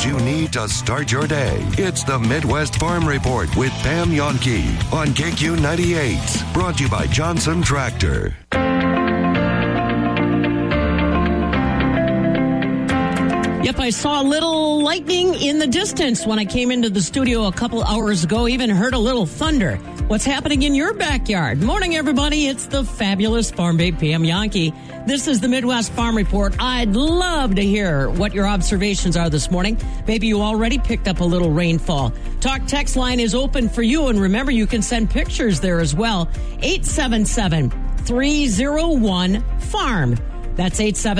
news you need to start your day. It's the Midwest Farm Report with Pam Jahnke on KQ98. Brought to you by Johnson Tractor. Yep, I saw a little lightning in the distance when I came into the studio a couple hours ago. Even heard a little thunder. What's happening in your backyard? Morning, everybody. It's the fabulous Farm Babe Pam Jahnke. This is the Midwest Farm Report. I'd love to hear what your observations are this morning. Maybe you already picked up a little rainfall. Talk text line is open for you. And remember, you can send pictures there as well. 877-301-FARM. That's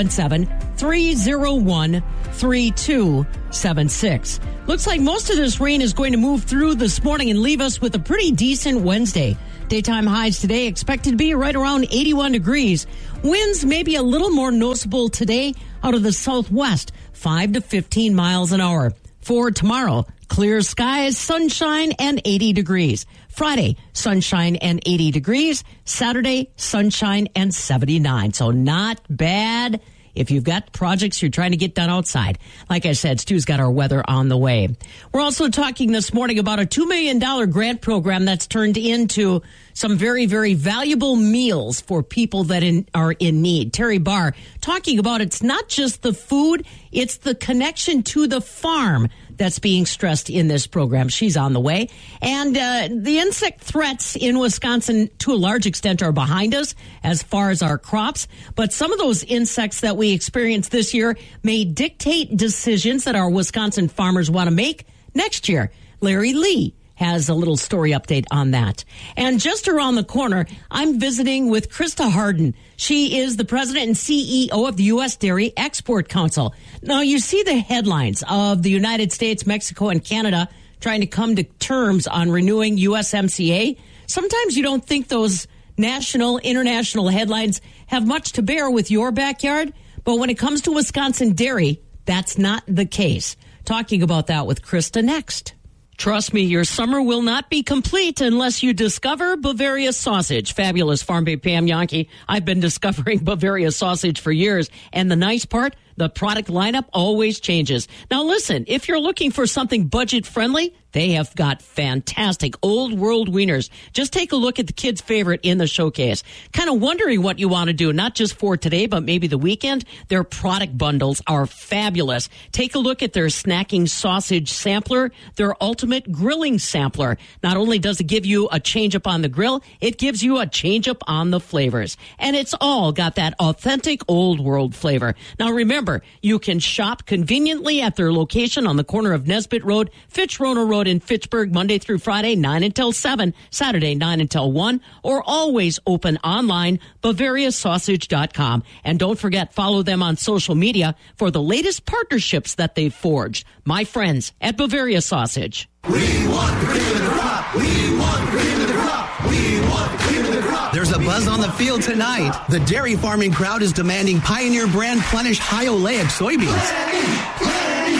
877-301-3276. Looks like most of this rain is going to move through this morning and leave us with a pretty decent Wednesday. Daytime highs today expected to be right around 81 degrees. Winds may be a little more noticeable today out of the southwest, 5 to 15 miles an hour. For tomorrow, clear skies, sunshine, and 80 degrees. Friday, sunshine and 80 degrees. Saturday, sunshine and 79. So not bad if you've got projects you're trying to get done outside. Like I said, Stu's got our weather on the way. We're also talking this morning about a $2 million grant program that's turned into some very, very valuable meals for people that are in need. Terry Barr talking about it's not just the food, it's the connection to the farm that's being stressed in this program. She's on the way. And the insect threats in Wisconsin, to a large extent, are behind us as far as our crops. But some of those insects that we experienced this year may dictate decisions that our Wisconsin farmers want to make next year. Larry Lee has a little story update on that. And just around the corner, I'm visiting with Krista Harden. She is the president and CEO of the U.S. Dairy Export Council. Now, you see the headlines of the United States, Mexico, and Canada trying to come to terms on renewing USMCA. Sometimes you don't think those national, international headlines have much to bear with your backyard. But when it comes to Wisconsin dairy, that's not the case. Talking about that with Krista next. Trust me, your summer will not be complete unless you discover Bavaria sausage. Fabulous Farm Babe Pam Jahnke. I've been discovering Bavaria sausage for years. And the nice part, the product lineup always changes. Now listen, if you're looking for something budget friendly, they have got fantastic old world wieners. Just take a look at the kids' favorite in the showcase. Kind of wondering what you want to do, not just for today, but maybe the weekend. Their product bundles are fabulous. Take a look at their snacking sausage sampler, their ultimate grilling sampler. Not only does it give you a change up on the grill, it gives you a change up on the flavors. And it's all got that authentic old world flavor. Now remember, you can shop conveniently at their location on the corner of Nesbitt Road, Fitch-Rona Road in Fitchburg, Monday through Friday, 9 until 7, Saturday, 9 until 1, or always open online, BavariaSausage.com. And don't forget, follow them on social media for the latest partnerships that they've forged. My friends at Bavaria Sausage. We want the cream of the crop. We want the cream of the crop. We want the cream of the crop. There's a buzz on the field tonight. The dairy farming crowd is demanding Pioneer brand Plenish high oleic soybeans.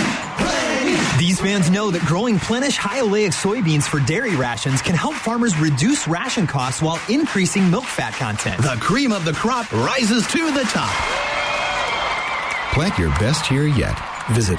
These fans know that growing Plenish high oleic soybeans for dairy rations can help farmers reduce ration costs while increasing milk fat content. The cream of the crop rises to the top. Plant your best year yet. Visit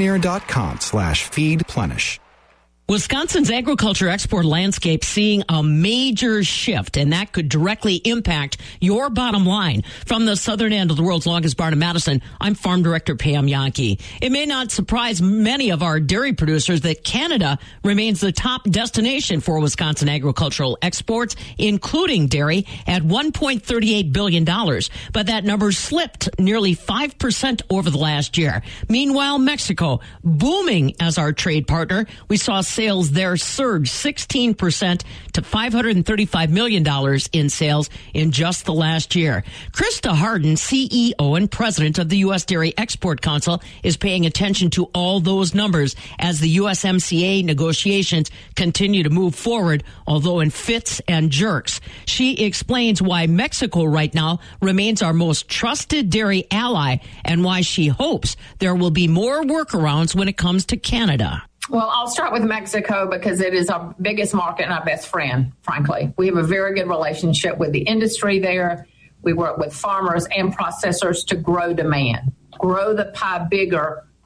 pioneer.com/feedplenish. Wisconsin's agriculture export landscape seeing a major shift, and that could directly impact your bottom line. From the southern end of the world's longest barn in Madison, I'm Farm Director Pam Jahnke. It may not surprise many of our dairy producers that Canada remains the top destination for Wisconsin agricultural exports, including dairy, at $1.38 billion. But that number slipped nearly 5% over the last year. Meanwhile, Mexico, booming as our trade partner, we saw sales there surged 16% to $535 million in sales in just the last year. Krista Harden, CEO and president of the U.S. Dairy Export Council, is paying attention to all those numbers as the USMCA negotiations continue to move forward, although in fits and jerks. She explains why Mexico right now remains our most trusted dairy ally and why she hopes there will be more workarounds when it comes to Canada. Well, I'll start with Mexico because it is our biggest market and our best friend, frankly. We have a very good relationship with the industry there. We work with farmers and processors to grow demand, grow the pie bigger,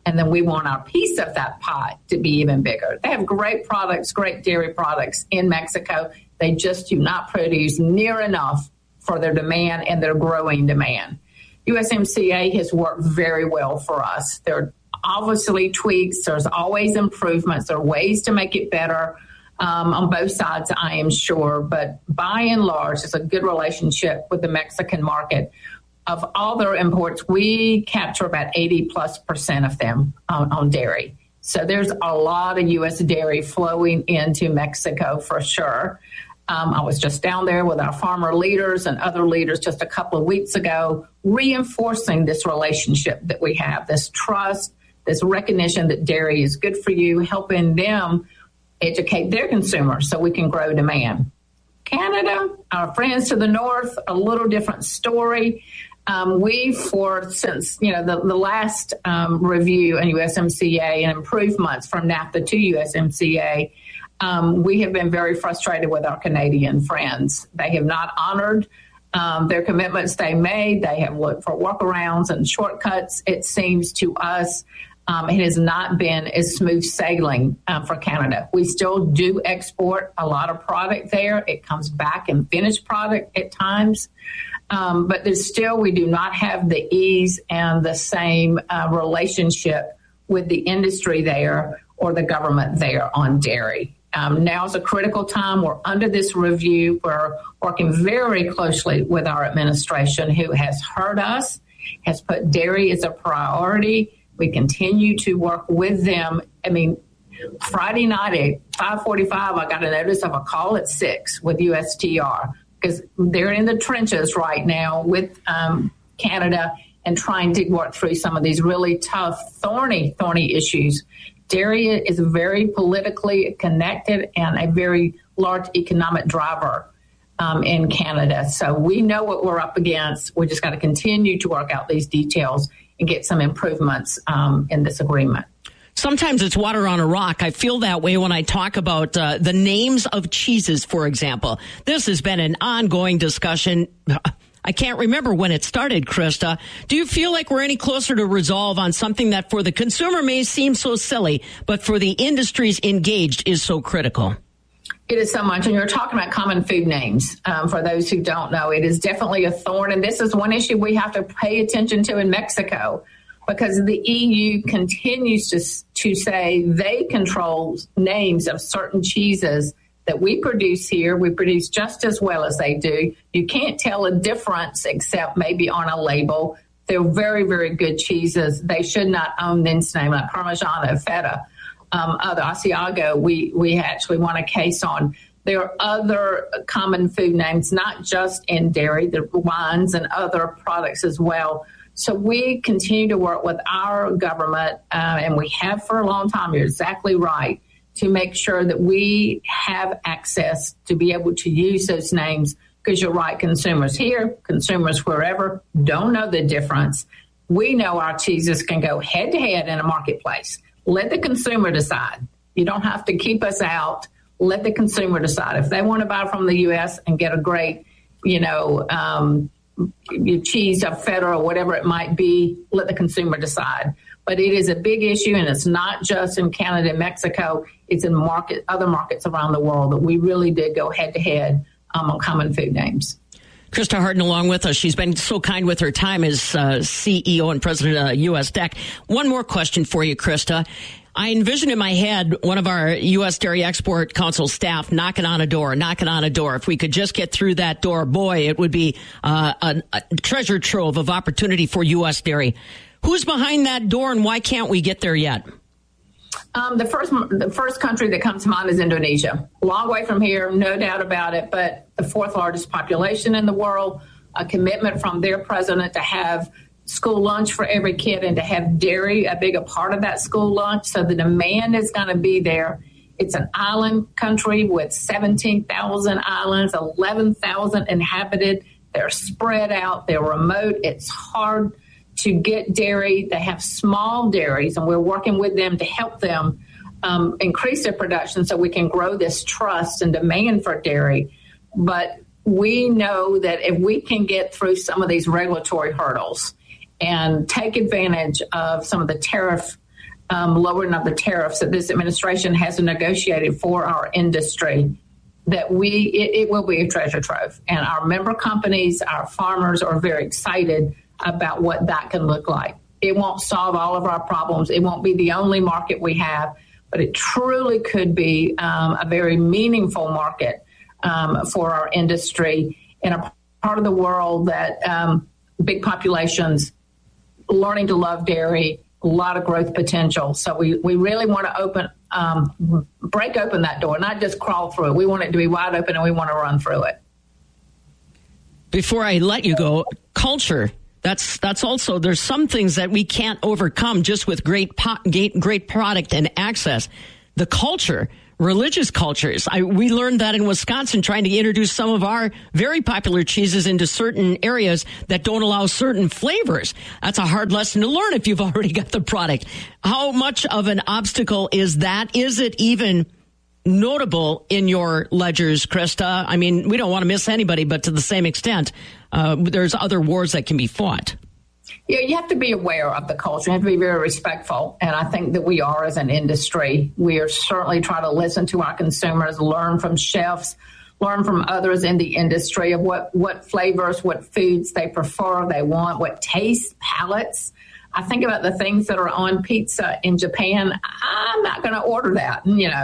and then we want our piece of that pie to be even bigger. They have great products, great dairy products in Mexico. They just do not produce near enough for their demand and their growing demand. USMCA has worked very well for us. There are obviously tweaks. There's always improvements. There are ways to make it better on both sides, I am sure. But by and large, it's a good relationship with the Mexican market. Of all their imports, we capture about 80+% of them on dairy. So there's a lot of U.S. dairy flowing into Mexico for sure. I was just down there with our farmer leaders and other leaders just a couple of weeks ago, reinforcing this relationship that we have, this trust, this recognition that dairy is good for you, helping them educate their consumers so we can grow demand. Canada, our friends to the north, a little different story. Since the last review in USMCA and improvements from NAFTA to USMCA, we have been very frustrated with our Canadian friends. They have not honored their commitments they made. They have looked for workarounds and shortcuts. It seems to us it has not been as smooth sailing for Canada. We still do export a lot of product there. It comes back in finished product at times. But we do not have the ease and the same relationship with the industry there or the government there on dairy. Now is a critical time. We're under this review. We're working very closely with our administration, who has heard us, has put dairy as a priority. We continue to work with them. I mean, Friday night at 5:45, I got a notice of a call at 6 with USTR because they're in the trenches right now with Canada and trying to work through some of these really tough, thorny issues. Dairy is very politically connected and a very large economic driver in Canada. So we know what we're up against. We just got to continue to work out these details and get some improvements in this agreement. Sometimes it's water on a rock. I feel that way when I talk about the names of cheeses, for example. This has been an ongoing discussion. I can't remember when it started, Krista. Do you feel like we're any closer to resolve on something that for the consumer may seem so silly, but for the industries engaged is so critical? It is so much. And you're talking about common food names. For those who don't know, it is definitely a thorn. And this is one issue we have to pay attention to in Mexico, because the EU continues to say they control names of certain cheeses that we produce here. We produce just as well as they do. You can't tell a difference except maybe on a label. They're very, very good cheeses. They should not own this name, like Parmigiano, Feta, other Asiago. We actually won a case on. There are other common food names, not just in dairy, the wines and other products as well. So we continue to work with our government, and we have for a long time. You're exactly right, to make sure that we have access to be able to use those names, because you're right, consumers here, consumers wherever, don't know the difference. We know our cheeses can go head-to-head in a marketplace. Let the consumer decide. You don't have to keep us out. Let the consumer decide. If they want to buy from the U.S. and get a great, cheese of Feta or whatever it might be, let the consumer decide. But it is a big issue, and it's not just in Canada and Mexico. It's in other markets around the world that we really did go head-to-head on common food names. Krista Harden along with us. She's been so kind with her time as CEO and president of U.S. DEC. One more question for you, Krista. I envision in my head one of our U.S. Dairy Export Council staff knocking on a door. If we could just get through that door, boy, it would be a treasure trove of opportunity for U.S. dairy. Who's behind that door, and why can't we get there yet? The first country that comes to mind is Indonesia. A long way from here, no doubt about it, but the fourth largest population in the world, a commitment from their president to have school lunch for every kid and to have dairy a bigger part of that school lunch. So the demand is going to be there. It's an island country with 17,000 islands, 11,000 inhabited. They're spread out. They're remote. It's hard to get dairy. They have small dairies, and we're working with them to help them increase their production so we can grow this trust and demand for dairy. But we know that if we can get through some of these regulatory hurdles and take advantage of some of the tariff lowering of the tariffs that this administration has negotiated for our industry, that it will be a treasure trove. And our member companies, our farmers are very excited about what that can look like. It won't solve all of our problems. It won't be the only market we have, but it truly could be a very meaningful market for our industry in a part of the world that big populations, learning to love dairy, a lot of growth potential. So we really want to break open that door, not just crawl through it. We want it to be wide open, and we want to run through it. Before I let you go, culture. That's also, there's some things that we can't overcome just with great product and access. The culture, religious cultures. We learned that in Wisconsin, trying to introduce some of our very popular cheeses into certain areas that don't allow certain flavors. That's a hard lesson to learn if you've already got the product. How much of an obstacle is that? Is it even notable in your ledgers, Krista? I mean, we don't want to miss anybody, but to the same extent, there's other wars that can be fought. Yeah, you have to be aware of the culture. You have to be very respectful. And I think that we are as an industry. We are certainly trying to listen to our consumers, learn from chefs, learn from others in the industry of what flavors, what foods they prefer, they want, what taste palettes. I think about the things that are on pizza in Japan. I'm not going to order that,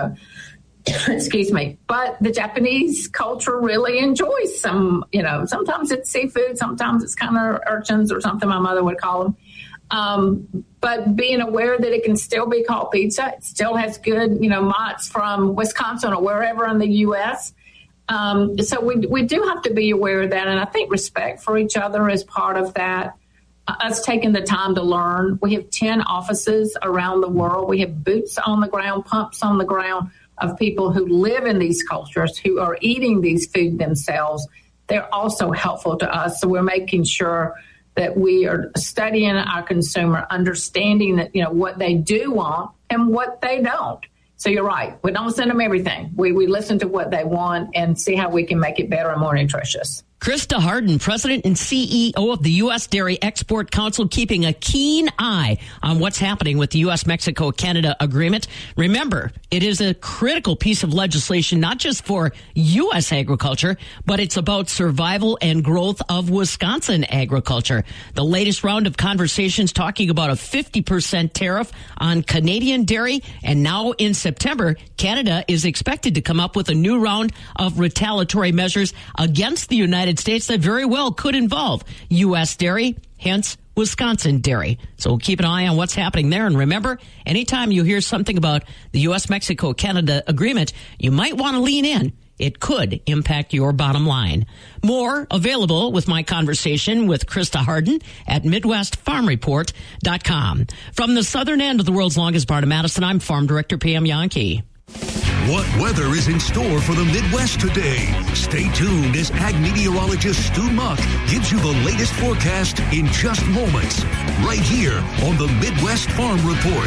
excuse me. But the Japanese culture really enjoys some, sometimes it's seafood, sometimes it's kind of urchins or something my mother would call them. But being aware that it can still be called pizza, it still has good, mozz from Wisconsin or wherever in the U.S. So we do have to be aware of that. And I think respect for each other is part of that. Us taking the time to learn. We have 10 offices around the world. We have boots on the ground, pumps on the ground of people who live in these cultures, who are eating these food themselves. They're also helpful to us. So we're making sure that we are studying our consumer, understanding that, what they do want and what they don't. So you're right. We don't send them everything. We listen to what they want and see how we can make it better and more nutritious. Krista Harden, President and CEO of the U.S. Dairy Export Council, keeping a keen eye on what's happening with the U.S.-Mexico-Canada agreement. Remember, it is a critical piece of legislation, not just for U.S. agriculture, but it's about survival and growth of Wisconsin agriculture. The latest round of conversations talking about a 50% tariff on Canadian dairy, and now in September, Canada is expected to come up with a new round of retaliatory measures against the United States that very well could involve U.S. dairy, hence Wisconsin dairy. So we'll keep an eye on what's happening there. And remember, anytime you hear something about the U.S.-Mexico-Canada agreement, you might want to lean in. It could impact your bottom line. More available with my conversation with Krista Harden at MidwestFarmReport.com. From the southern end of the world's longest barn of Madison, I'm Farm Director Pam Yankee. What weather is in store for the Midwest today? Stay tuned as ag meteorologist Stu Muck gives you the latest forecast in just moments, right here on the Midwest Farm Report.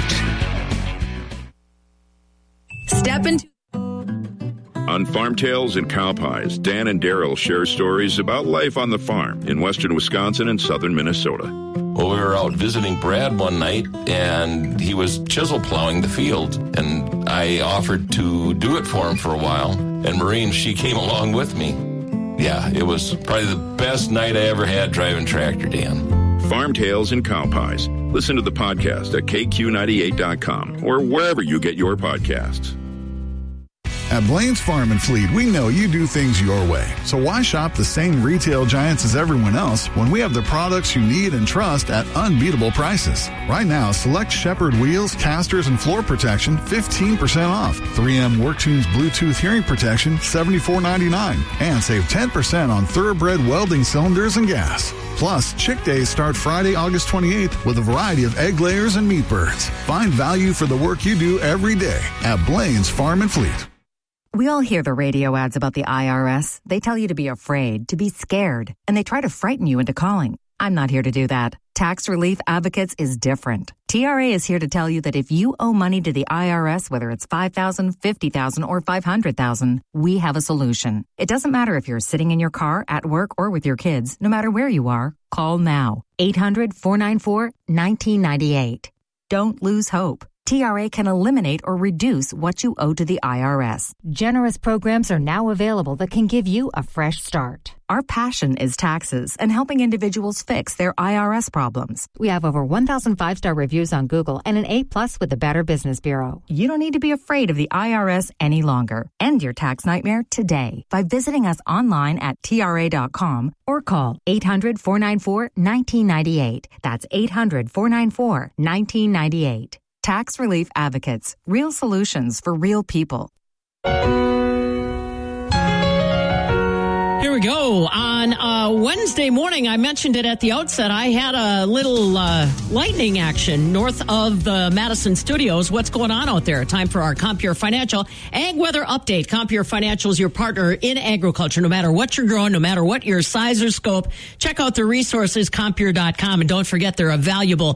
Step into... On Farm Tales and Cow Pies, Dan and Daryl share stories about life on the farm in western Wisconsin and southern Minnesota. Well, we were out visiting Brad one night, and he was chisel plowing the field, and I offered to do it for him for a while, and Maureen, she came along with me. Yeah, it was probably the best night I ever had driving tractor, Dan. Farm Tales and Cow Pies. Listen to the podcast at KQ98.com or wherever you get your podcasts. At Blaine's Farm and Fleet, we know you do things your way. So why shop the same retail giants as everyone else when we have the products you need and trust at unbeatable prices? Right now, select Shepherd wheels, casters, and floor protection 15% off. 3M WorkTunes Bluetooth hearing protection $74.99. And save 10% on Thoroughbred welding cylinders and gas. Plus, Chick Days start Friday, August 28th with a variety of egg layers and meat birds. Find value for the work you do every day at Blaine's Farm and Fleet. We all hear the radio ads about the IRS. They tell you to be afraid, to be scared, and they try to frighten you into calling. I'm not here to do that. Tax Relief Advocates is different. TRA is here to tell you that if you owe money to the IRS, whether it's $5,000, $50,000, or $500,000, we have a solution. It doesn't matter if you're sitting in your car, at work, or with your kids. No matter where you are, call now. 800-494-1998. Don't lose hope. TRA can eliminate or reduce what you owe to the IRS. Generous programs are now available that can give you a fresh start. Our passion is taxes and helping individuals fix their IRS problems. We have over 1,000 5-star reviews on Google and an A+ with the Better Business Bureau. You don't need to be afraid of the IRS any longer. End your tax nightmare today by visiting us online at TRA.com or call 800-494-1998. That's 800-494-1998. Tax Relief Advocates. Real solutions for real people. Here we go. On Wednesday morning, I mentioned it at the outset, I had a little lightning action north of the Madison studios. What's going on out there? Time for our Compeer Financial Ag Weather Update. Compeer Financial is your partner in agriculture. No matter what you're growing, no matter what your size or scope, check out the resources, Compeer.com. And don't forget, they're a valuable